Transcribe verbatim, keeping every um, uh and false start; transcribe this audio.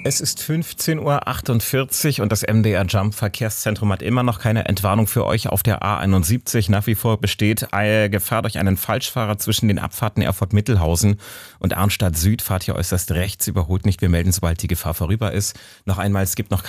Es ist fünfzehn Uhr achtundvierzig und das M D R Jump Verkehrszentrum hat immer noch keine Entwarnung für euch auf der A einundsiebzig. Nach wie vor besteht eine Gefahr durch einen Falschfahrer zwischen den Abfahrten Erfurt-Mittelhausen und Arnstadt Süd. Fahrt hier äußerst rechts, überholt nicht. Wir melden, sobald die Gefahr vorüber ist. Noch einmal, es gibt noch